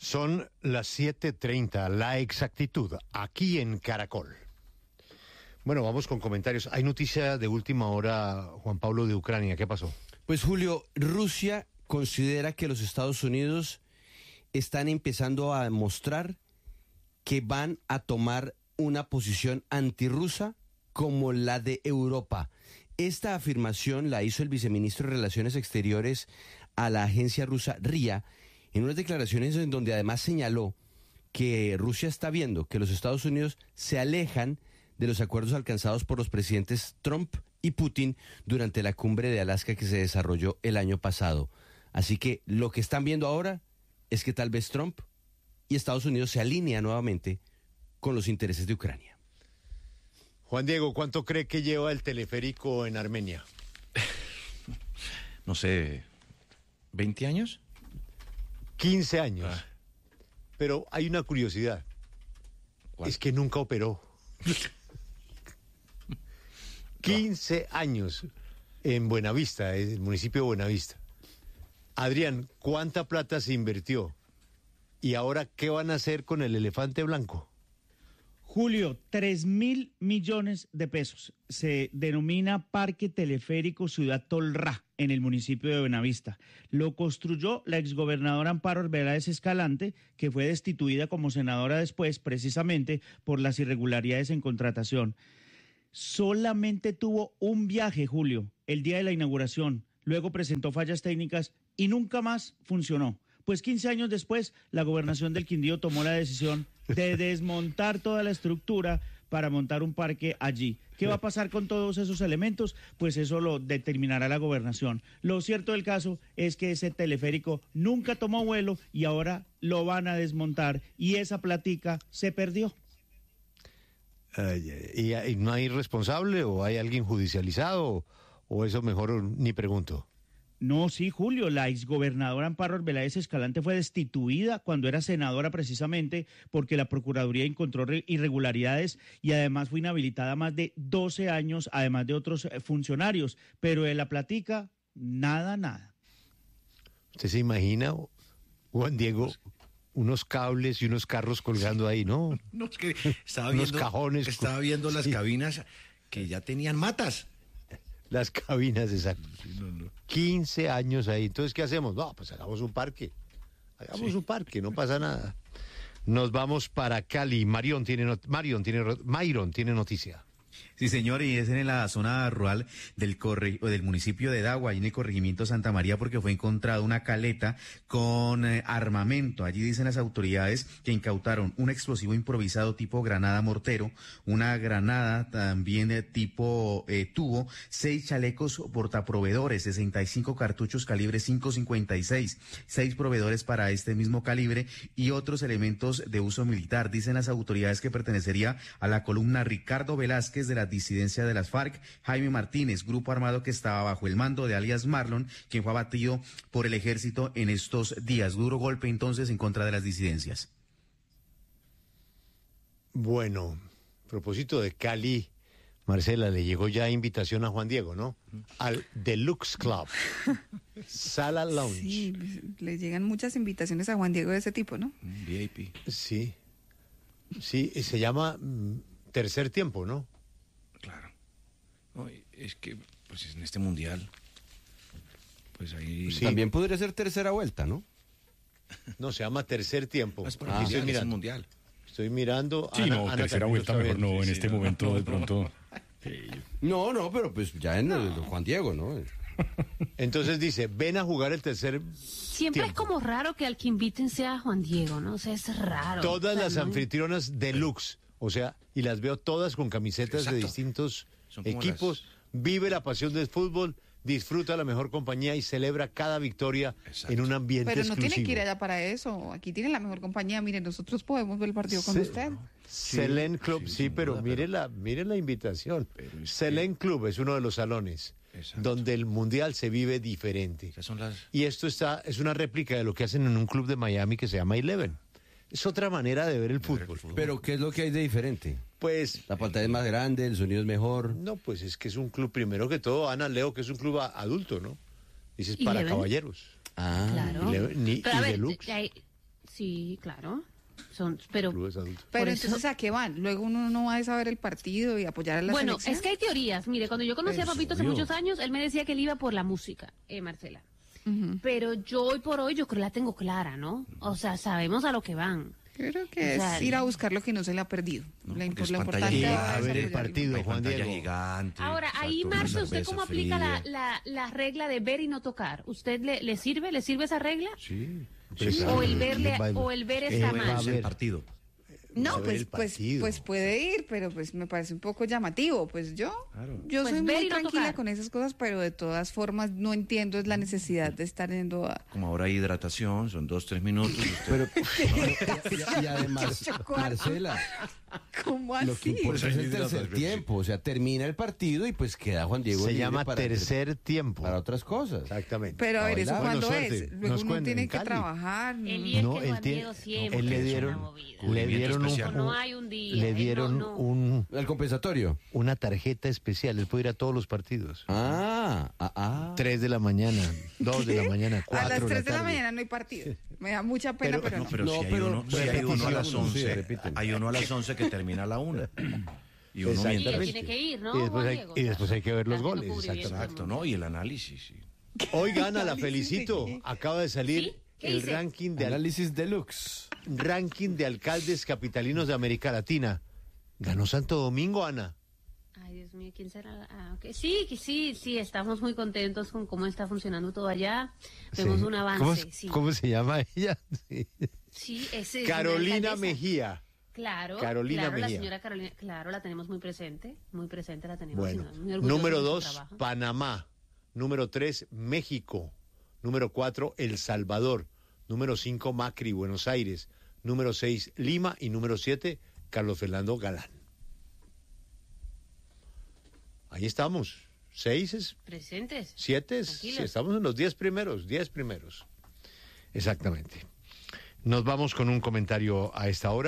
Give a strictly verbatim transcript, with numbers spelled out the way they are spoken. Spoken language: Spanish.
Son las siete treinta, la exactitud, aquí en Caracol. Bueno, vamos con comentarios. Hay noticia de última hora, Juan Pablo, de Ucrania. ¿Qué pasó? Pues Julio, Rusia considera que los Estados Unidos están empezando a mostrar que van a tomar una posición antirrusa como la de Europa. Esta afirmación la hizo el viceministro de Relaciones Exteriores a la agencia rusa R I A en unas declaraciones en donde además señaló que Rusia está viendo que los Estados Unidos se alejan de los acuerdos alcanzados por los presidentes Trump y Putin durante la cumbre de Alaska que se desarrolló el año pasado. Así que lo que están viendo ahora es que tal vez Trump y Estados Unidos se alinean nuevamente con los intereses de Ucrania. Juan Diego, ¿cuánto cree que lleva el teleférico en Armenia? No sé, ¿veinte años? quince años. Ah. Pero hay una curiosidad. ¿Cuál? Es que nunca operó. quince años en Buenavista, el municipio de Buenavista. Adrián, ¿cuánta plata se invirtió? ¿Y ahora qué van a hacer con el elefante blanco? Julio, tres mil millones de pesos. Se denomina Parque Teleférico Ciudad Tolrá en el municipio de Buenavista. Lo construyó la exgobernadora Amparo Arbeláez Escalante, que fue destituida como senadora después, precisamente por las irregularidades en contratación. Solamente tuvo un viaje, Julio, el día de la inauguración. Luego presentó fallas técnicas y nunca más funcionó. Pues quince años después, la gobernación del Quindío tomó la decisión de desmontar toda la estructura para montar un parque allí. ¿Qué va a pasar con todos esos elementos? Pues eso lo determinará la gobernación. Lo cierto del caso es que ese teleférico nunca tomó vuelo y ahora lo van a desmontar y esa platica se perdió. Ay, ¿y, ¿Y no hay responsable o hay alguien judicializado o, o eso mejor ni pregunto? No, sí, Julio, la exgobernadora Amparo Arbeláez Escalante fue destituida cuando era senadora precisamente porque la Procuraduría encontró irregularidades y además fue inhabilitada más de doce años, además de otros funcionarios. Pero de la platica, nada, nada. ¿Usted se imagina, Juan Diego, unos cables y unos carros colgando ahí, no? No, es que estaba unos viendo, cajones. estaba viendo las sí. cabinas que ya tenían matas. Las cabinas, exacto. Sí, no, no. quince años ahí. Entonces, ¿qué hacemos? No, pues hagamos un parque. Hagamos sí. un parque, no pasa nada. Nos vamos para Cali. Marion tiene, not- Marion tiene, Myron tiene noticia. Sí, señor, y es en la zona rural del corre, o del municipio de Dagua, y en el corregimiento Santa María, porque fue encontrada una caleta con eh, armamento. Allí dicen las autoridades que incautaron un explosivo improvisado tipo granada mortero, una granada también de tipo eh, tubo, seis chalecos portaproveedores, sesenta y cinco cartuchos calibre cinco cincuenta y seis, seis proveedores para este mismo calibre y otros elementos de uso militar. Dicen las autoridades que pertenecería a la columna Ricardo Velázquez de la disidencia de las FARC, Jaime Martínez, grupo armado que estaba bajo el mando de alias Marlon, quien fue abatido por el ejército en estos días. Duro golpe entonces en contra de las disidencias. Bueno, a propósito de Cali, Marcela, le llegó ya invitación a Juan Diego, ¿no? Al Deluxe Club, Sala Lounge. Sí, le llegan muchas invitaciones a Juan Diego de ese tipo, ¿no? V I P. Sí, sí, se llama mm, Tercer Tiempo, ¿no? Claro. No, es que, pues en este mundial, pues ahí... Sí. También podría ser tercera vuelta, ¿no? No, se llama Tercer Tiempo. Es por Ah, el estoy mundial, es el mirando. mundial. Estoy mirando. Sí, Ana, no, Ana tercera también vuelta lo mejor sabe. no, en Sí, este sí, no, momento no, de no. pronto. Sí, No, no, pero pues ya en el Juan Diego, ¿no? Entonces dice, ven a jugar el tercer Siempre tiempo. es como raro que al que inviten sea Juan Diego, ¿no? O sea, es raro. Todas O sea, las ¿no? anfitrionas deluxe, o sea, y las veo todas con camisetas Exacto. de distintos Son como equipos, vive la pasión del fútbol, disfruta la mejor compañía y celebra cada victoria Exacto. en un ambiente Pero no exclusivo. tiene que ir allá para eso. Aquí tienen la mejor compañía. Miren, nosotros podemos ver el partido con Sí. usted. Selén Club, sí, sí, sin pero duda, mire pero- la, mire la invitación. Pero es Selén Club es uno de los salones Exacto. donde el mundial se vive diferente. Esas son las... Y esto está, es una réplica de lo que hacen en un club de Miami que se llama Eleven. Es otra manera de ver el fútbol. Pero ¿qué es lo que hay de diferente? Pues, La pantalla es más grande, el sonido es mejor. no, pues es que es un club, primero que todo, Ana, leo que es un club a- adulto, ¿no? Dices, para Eleven. caballeros. Ah, Claro. Y le- ni- Pero a y ver, deluxe. hay- Sí, claro. Son, pero Clubes adultos. Pero por eso- entonces, ¿a qué van? Luego uno no va a saber el partido y apoyar a la bueno, selección. es que hay teorías. Mire, cuando yo conocí a Eso, Papito hace obvio. muchos años, él me decía que él iba por la música, eh, Marcela. Ujú. Pero yo hoy por hoy yo creo que la tengo clara, ¿no? O sea, sabemos a lo que van. Creo que O sea, es ir a buscar lo que no se le ha perdido. No, la porque impo- es lo pantalla importante gigante. ahora A es ver el apoyar. partido. Hay Juan pantalla Diego. gigante. Ahora, ahí, exacto, una Marce, ¿usted cerveza cómo aplica la, fría. la, la regla de ver y no tocar? ¿Usted le, le sirve? ¿Le sirve esa regla? Sí. Pues, O el ah, verle, va- o el ver eh, está va a mal. Es ver. el partido. No, a ver pues, el pues, partido. pues puede ir, pero pues me parece un poco llamativo. Pues yo, Claro. yo Pues soy ver muy y no tranquila tocar. con esas cosas, pero de todas formas no entiendo es la necesidad de estar yendo a... Como ahora hay hidratación, son dos, tres minutos. y usted- Pero, y, y además, Marcela, ¿Cómo lo que así? importa es el Pues, tercer tiempo. O sea, termina el partido y pues queda Juan Diego Se libre llama para, tercer tiempo. para otras cosas. Exactamente. Pero a ver, ¿eso Bueno, cuándo suerte. es? Luego Nos uno cuentan tiene en que Cali. trabajar. El ¿no? día No, que él Juan tiene- Diego siempre él le es una dieron, movida. le Cubrimiento dieron, un, especial. No hay un día, le él dieron no, no. un, El compensatorio. una tarjeta especial. Él puede ir a todos los partidos. Ah, ah, ah. Tres de la mañana, dos de la mañana, A cuatro las tres de la tarde. mañana no hay partido. Me da mucha pena, Pero- pero, No, no. pero No, si hay pero uno, si hay uno a las repítelo, sí, once, repítelo. hay uno a las once que termina a la una. Y uno Exactamente. Y él mientras... tiene que ir, ¿no? Y después Juan hay- Diego? y después hay que ver los También goles, lo cubrió bien exactamente. Exacto, ¿no? Y el análisis, sí. Oigan, Ana, la felicito. Acaba de salir ¿Sí? ¿Qué el hice? ranking de, al- Análisis deluxe. ranking de alcaldes capitalinos de América Latina. Ganó Santo Domingo, Ana. Ay, Dios mío, ¿quién será? Ah, ok. Sí, que sí, sí, estamos muy contentos con cómo está funcionando todo allá. Vemos Sí. un avance, ¿Cómo, sí. cómo se llama ella? Sí. Sí, ese es una Carolina alcaldesa. Mejía. Claro, Carolina claro, la Mejía. señora Carolina, claro, la tenemos muy presente, muy presente la tenemos. Bueno, y muy orgullosos número de su dos, trabajo. Panamá. Número tres, México. Número cuatro, El Salvador. Número cinco, Macri, Buenos Aires. Número seis, Lima. Y número siete, Carlos Fernando Galán. Ahí estamos. Seis es Presentes. Siete, es- Tranquilos. sí, estamos en los diez primeros, diez primeros. Exactamente. Nos vamos con un comentario a esta hora.